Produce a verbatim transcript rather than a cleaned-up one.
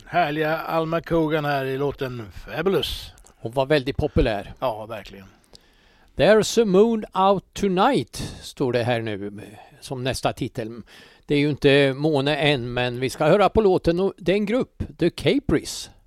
Härliga Alma Cogan här i låten Fabulous. Hon var väldigt populär. Ja, verkligen. There's a moon out tonight står det här nu som nästa titel. Det är ju inte måne än, men vi ska höra på låten och det är en grupp, The Capris.